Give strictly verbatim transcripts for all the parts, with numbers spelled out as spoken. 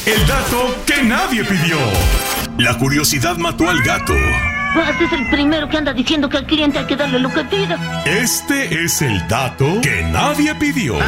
El dato que nadie pidió. La curiosidad mató al gato. Este es el primero que anda diciendo que al cliente hay que darle lo que pida. Este es el dato que nadie pidió.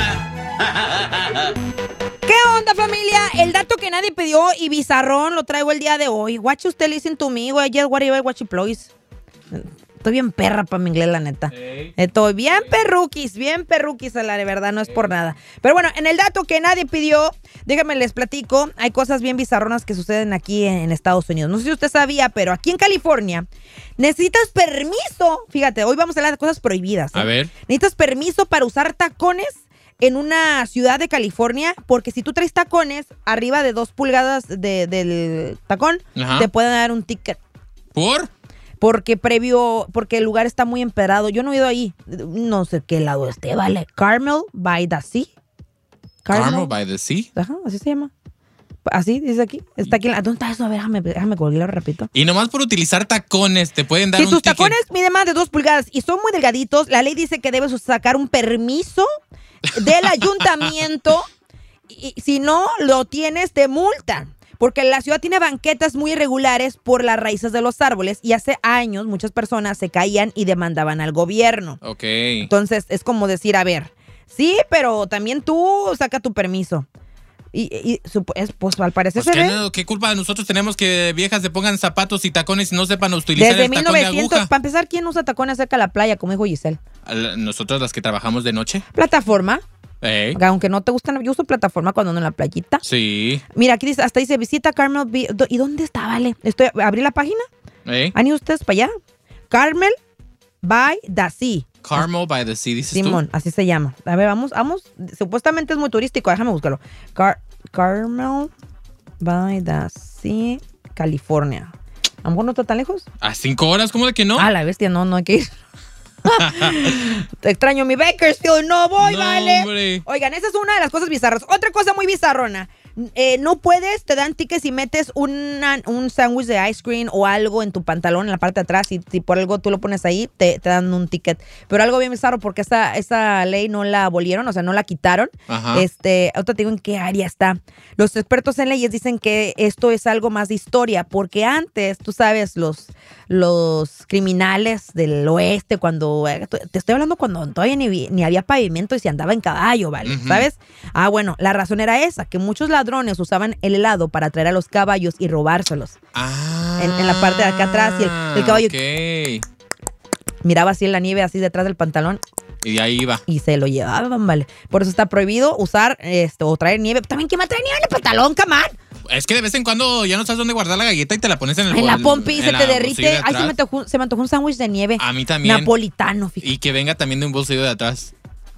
¿Qué onda, familia? El dato que nadie pidió y bizarrón lo traigo el día de hoy. Watch usted listen to me, güey. Just whatever, watch it, please. Estoy bien perra para mi inglés, la neta. Hey. Estoy bien perruquis, bien perruquis, a la de verdad, no es hey. por nada. Pero bueno, en el dato que nadie pidió, déjenme les platico, hay cosas bien bizarronas que suceden aquí en, en Estados Unidos. No sé si usted sabía, pero aquí en California necesitas permiso. Fíjate, hoy vamos a hablar de cosas prohibidas. ¿eh? A ver. Necesitas permiso para usar tacones en una ciudad de California, porque si tú traes tacones arriba de dos pulgadas de, del tacón, Ajá. te pueden dar un ticket. ¿Por? Porque previo, porque el lugar está muy empedrado. Yo no he ido ahí. No sé qué lado esté, ¿vale? Carmel by the Sea. Carmel, Carmel by the Sea. Ajá, así se llama. Así, dice aquí. Está aquí. ¿Dónde está eso? A ver, déjame, déjame colgarlo, repito. Y nomás por utilizar tacones te pueden dar si un Si tus ticket. tacones miden más de dos pulgadas y son muy delgaditos, la ley dice que debes sacar un permiso del ayuntamiento. Y si no lo tienes, te multan. Porque la ciudad tiene banquetas muy irregulares por las raíces de los árboles y hace años muchas personas se caían y demandaban al gobierno. Ok. Entonces es como decir, a ver, sí, pero también tú saca tu permiso. Y, y pues, pues al parecer pues se ¿qué, ve. No, ¿Qué culpa de nosotros tenemos que viejas se pongan zapatos y tacones y no sepan utilizar Desde el mil tacón de novecientos, aguja? para empezar, ¿quién usa tacones cerca de la playa, como dijo Giselle? Nosotros las que trabajamos de noche. Plataforma. Hey. Aunque no te gustan, yo uso plataforma cuando ando en la playita. Sí. Mira, aquí dice, hasta dice, visita Carmel Beach. ¿Y dónde está, vale? Estoy, ¿abrí la página? Hey. ¿Han ido ustedes para allá? Carmel by the Sea. Carmel by the Sea, dices Simón, tú. así se llama. A ver, vamos, vamos. Supuestamente es muy turístico, déjame buscarlo. Car Carmel by the Sea, California. ¿A lo mejor no está tan lejos? ¿A cinco horas? ¿Cómo de que no? Ah, la bestia, no, no hay que ir. Te extraño mi Bakersfield, no voy, no, vale. Hombre. Oigan, esa es una de las cosas bizarras. Otra cosa muy bizarrona. Eh, no puedes, te dan tickets si metes una, un sándwich de ice cream o algo en tu pantalón en la parte de atrás y si por algo tú lo pones ahí, te, te dan un ticket. Pero algo bien bizarro porque esa, esa ley no la abolieron, o sea, no la quitaron. Ajá. Este, ahorita te digo en qué área está. Los expertos en leyes dicen que esto es algo más de historia porque antes, tú sabes, los, los criminales del oeste, cuando, te estoy hablando cuando todavía ni, ni había pavimento y se andaba en caballo, ¿vale? Uh-huh. ¿Sabes? Ah, bueno, la razón era esa, que muchos ladrones usaban el helado para traer a los caballos y robárselos. Ah, en, en la parte de acá atrás y el, el caballo okay. miraba así en la nieve, así detrás del pantalón. Y de ahí iba. Y se lo llevaban, vale. Por eso está prohibido usar esto o traer nieve. También, ¿quién va a traer nieve en el pantalón, camán? Es que de vez en cuando ya no sabes dónde guardar la galleta y te la pones en el... En la pompi, se te derrite. De Ay, se me, antojó, se me antojó un sándwich de nieve. A mí también. Napolitano, fíjate. Y que venga también de un bolsillo de atrás.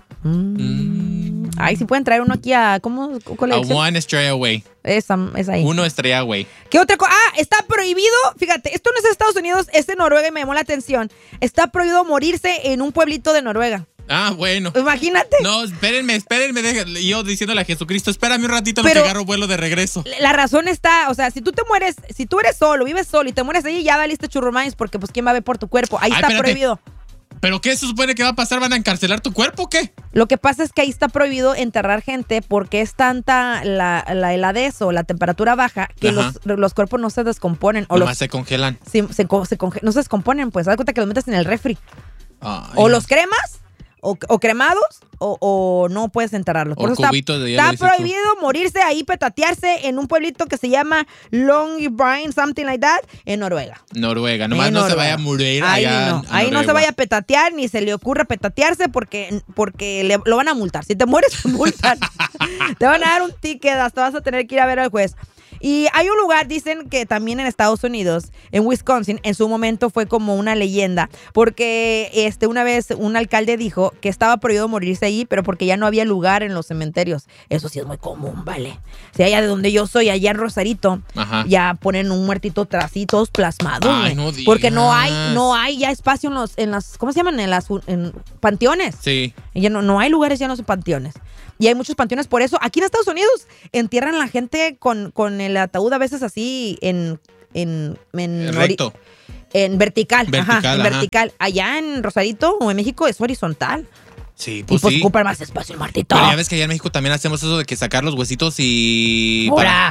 Mm. Mm. Ay, si pueden traer uno aquí a... ¿Cómo? A one estrella away. Esa, esa ahí. Uno estrella away. ¿Qué otra cosa? Ah, está prohibido. Fíjate, esto no es Estados Unidos, es de Noruega y me llamó la atención. Está prohibido morirse en un pueblito de Noruega. Ah, bueno. Imagínate. No, espérenme, espérenme. Deja, yo diciéndole a Jesucristo, espérame un ratito en lo que agarro vuelo de regreso. La razón está, o sea, si tú te mueres, si tú eres solo, vives solo y te mueres ahí, ya valiste churrumáis porque pues ¿quién va a ver por tu cuerpo? Ahí Ay, está espérate. prohibido. ¿Pero qué se supone que va a pasar? ¿Van a encarcelar tu cuerpo o qué? Lo que pasa es que ahí está prohibido enterrar gente porque es tanta la, la heladez o la temperatura baja que los, los cuerpos no se descomponen. O Nomás los, se congelan. Sí, se, se conge, no se descomponen, pues. Haz cuenta que los metes en el refri. Ay. O los cremas, o, o cremados, o, o no puedes enterrarlos. O cubito está, de está prohibido tú. morirse ahí, petatearse en un pueblito que se llama Longyearbyen, something like that, en Noruega. Noruega, nomás en no Noruega. se vaya a morir ahí allá. No. Ahí no se vaya a petatear, ni se le ocurra petatearse porque, porque le, lo van a multar. Si te mueres, te multan. Te van a dar un ticket, hasta vas a tener que ir a ver al juez. Y hay un lugar, dicen que también en Estados Unidos, en Wisconsin, en su momento fue como una leyenda, porque este una vez un alcalde dijo que estaba prohibido morirse ahí, pero porque ya no había lugar en los cementerios. Eso sí es muy común, ¿vale? O sea, allá de donde yo soy, allá en Rosarito, Ajá. ya ponen un muertito así, todos plasmados. Ay, no digas. Porque no hay, no hay ya espacio en los, en las, ¿cómo se llaman? En las en panteones. Sí. Ya no, no hay lugares, ya no son panteones. Y hay muchos panteones por eso. Aquí en Estados Unidos entierran a la gente con, con el ataúd a veces así en... en, en recto. En vertical. Vertical, ajá, en ajá. vertical. Allá en Rosarito o en México es horizontal. Sí, pues y pues sí. ocupan más espacio el martito. Pero ya ves que allá en México también hacemos eso de que sacar los huesitos y... ¡Hora!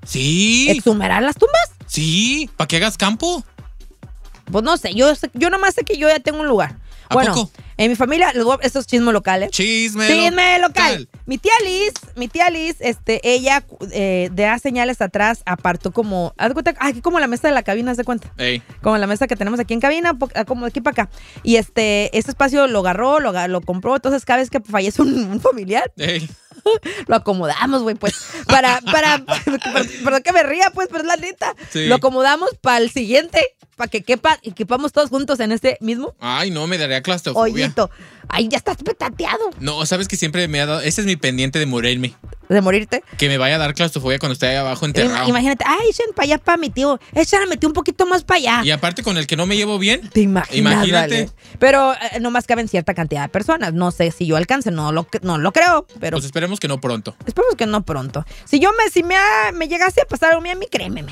Sí. ¿Exhumerar las tumbas? Sí, ¿para que hagas campo? Pues no sé, yo, sé- yo nomás sé que yo ya tengo un lugar. ¿A Bueno, poco? en mi familia, les voy a- esto es chisme local, ¿eh? Chisme, Chisme local. Mi tía Liz, mi tía Liz, este, ella eh, de hace señales atrás apartó como, haz de cuenta, aquí como la mesa de la cabina, haz de cuenta. Ey. Como la mesa que tenemos aquí en cabina, po- como de aquí para acá. Y este, este espacio lo agarró, lo, aga- lo compró, entonces cada vez que fallece un, un familiar, Ey. lo acomodamos, güey, pues, para, para, perdón, perdón que me ría, pues, pero es la neta. Sí. Lo acomodamos para el siguiente, para que quepa y quepamos todos juntos en este mismo Ay, no, me daría claustrofobia. hoyito. Ay, ya estás petateado No, sabes que siempre me ha dado. Ese es mi pendiente de morirme. de morirte. Que me vaya a dar claustrofobia cuando esté ahí abajo enterrado. Ima- Imagínate, ay, echen para allá para mi tío, échale, metí un poquito más para allá. Y aparte con el que no me llevo bien. Te imaginas, Imagínate. vale. Pero eh, nomás caben cierta cantidad de personas. No sé si yo alcance, no lo, no lo creo, pero Pues esperemos que no pronto. esperemos que no pronto. Si yo me, si me, ha- me llegase a pasar algo a mí, créememe.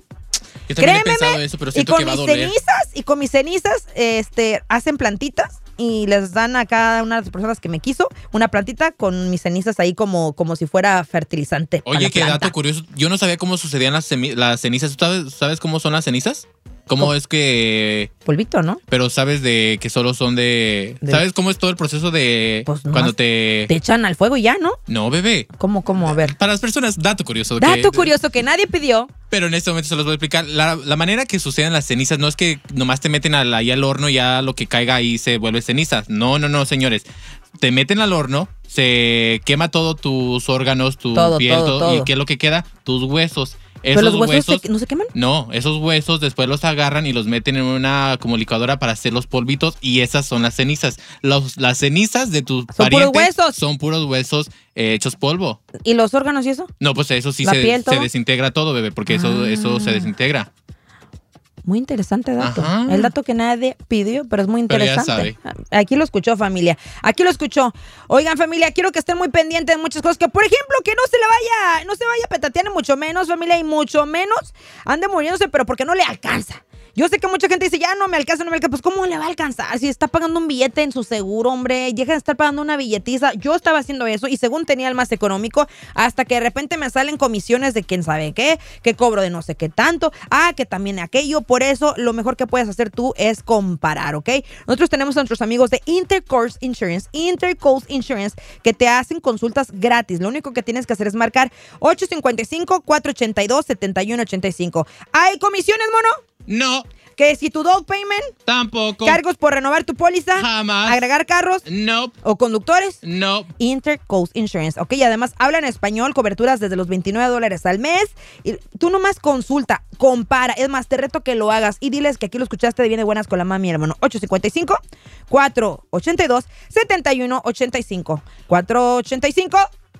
Yo también he Créememe. pensado eso, pero Y siento con que va a mis doler. cenizas, y con mis cenizas, este, hacen plantitas y les dan a cada una de las personas que me quiso una plantita con mis cenizas ahí como, como si fuera fertilizante. para Oye, la qué planta. dato curioso. Yo no sabía cómo sucedían las, semi- las cenizas. ¿Tú sabes, sabes cómo son las cenizas? ¿Cómo ¿Cómo? es que...? Polvito, ¿no? Pero sabes de que solo son de... De- ¿Sabes cómo es todo el proceso de... Pues nomás cuando te... Te echan al fuego y ya, ¿no? No, bebé. ¿Cómo, cómo? A ver. Para las personas, dato curioso. Dato que- curioso que nadie pidió. Pero en este momento se los voy a explicar. La, la manera que suceden las cenizas no es que nomás te meten al- ahí al horno y ya lo que caiga ahí se vuelve ceniza. No, no, no, señores. Te meten al horno, se quema todo tus órganos, tu Todo, piel, todo, todo, todo. ¿y qué es lo que queda? Tus huesos. Pero Esos los huesos, huesos, se- no se queman. no, esos huesos después los agarran y los meten en una como licuadora para hacer los polvitos y esas son las cenizas. Los, las cenizas de tus Son puros parientes huesos. son puros huesos eh, hechos polvo. ¿Y los órganos y eso? No, pues eso sí La se, piel, se todo. desintegra todo, bebé, porque eso, Ah. eso se desintegra. Muy interesante dato. Ajá. El dato que nadie pidió, pero es muy Pero ya interesante. Aquí lo escuchó, familia. Aquí lo escuchó. Oigan, familia, quiero que estén muy pendientes de muchas cosas. Que, por ejemplo, que no se le vaya, no se vaya a petatear, ni mucho menos, familia, y mucho menos ande muriéndose, pero porque no le alcanza. Yo sé que mucha gente dice, ya no me alcanza, no me alcanza. Pues, ¿cómo le va a alcanzar? Si está pagando un billete en su seguro, hombre, deja de estar pagando una billetiza. Yo estaba haciendo eso y según tenía el más económico, hasta que de repente me salen comisiones de quién sabe qué, que cobro de no sé qué tanto, ah, que también aquello. Por eso, lo mejor que puedes hacer tú es comparar, ¿ok? Nosotros tenemos a nuestros amigos de Intercourse Insurance, Intercourse Insurance, que te hacen consultas gratis. Lo único que tienes que hacer es marcar ocho cinco cinco, cuatro ocho dos, siete uno ocho cinco. ¿Hay comisiones, mono? No, Que si tu down payment, tampoco. cargos por renovar tu póliza, Jamás. agregar carros No, o conductores. no. Intercoast Insurance, ok, y además hablan español, coberturas desde los veintinueve dólares al mes. Y tú nomás consulta, compara, es más, te reto que lo hagas y diles que aquí lo escuchaste de bien de buenas con la mami, hermano. ocho cinco cinco, cuatro ocho dos, siete uno ocho cinco. cuatro ocho cinco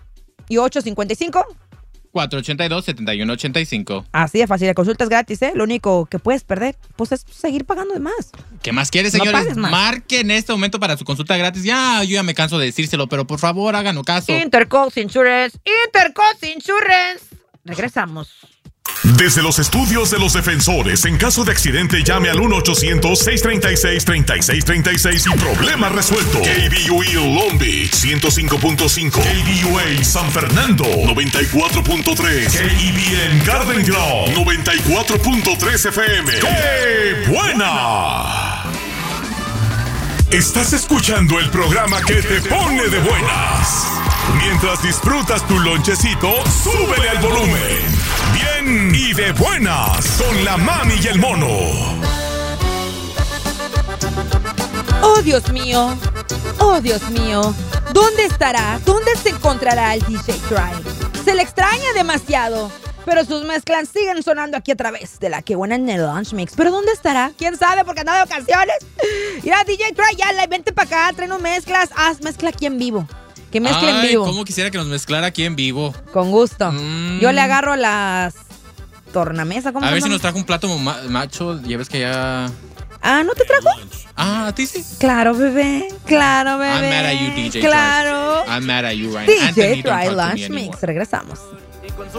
y ocho cinco cinco. cuatro ocho dos, siete uno ocho cinco. Así de fácil, la consulta es gratis, ¿eh? Lo único que puedes perder, pues es seguir pagando de más. ¿Qué más quieres, No señores? pagues más. Marquen en este momento para su consulta gratis. Ya, yo ya me canso de decírselo, pero por favor, háganos caso. Intercoast Insurance, Intercoast Insurance. Regresamos. Desde los estudios de los defensores, en caso de accidente, llame al uno ochocientos, seis tres seis, tres seis tres seis y problema resuelto. K B U E Long Beach, ciento cinco punto cinco. K B U A San Fernando, noventa y cuatro punto tres. K E B N Garden Grove, noventa y cuatro punto tres F M. ¡Qué buena! Estás escuchando el programa que te pone de buenas. Mientras disfrutas tu lonchecito, súbele al volumen. Bien y de buenas con la mami y el mono. Oh, Dios mío. Oh, Dios mío. ¿Dónde estará? ¿Dónde se encontrará el D J Dry? Se le extraña demasiado. Pero sus mezclas siguen sonando aquí a través de la que buena en el Lunch Mix. ¿Pero dónde estará? ¿Quién sabe? Porque anda de ocasiones. Mira, D J Dry, ya, vente para acá, tráenos mezclas. Haz mezcla aquí en vivo. Que mezcle en Ay, vivo. cómo quisiera que nos mezclara aquí en vivo. Con gusto. Mm. Yo le agarro las tornamesa. ¿Cómo A se ver si llama? nos trajo un plato ma- macho. Ya ves que ya... Ah, ¿no te trajo? Ah, ¿a ti sí? Claro, bebé. Claro, bebé. I'm mad at you, D J Dry. Claro. I'm mad at you right now. D J Anthony, don't Dry talk to me Lunch anymore. Mix. Regresamos.